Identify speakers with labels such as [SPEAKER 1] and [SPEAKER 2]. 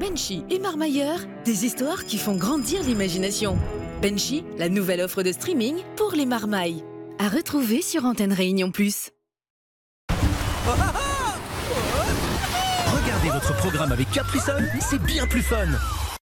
[SPEAKER 1] Benchy et Marmailleur, des histoires qui font grandir l'imagination. Benchy, la nouvelle offre de streaming pour les marmailles. À retrouver sur Antenne Réunion Plus.
[SPEAKER 2] Regardez votre programme avec Caprisol, c'est bien plus fun.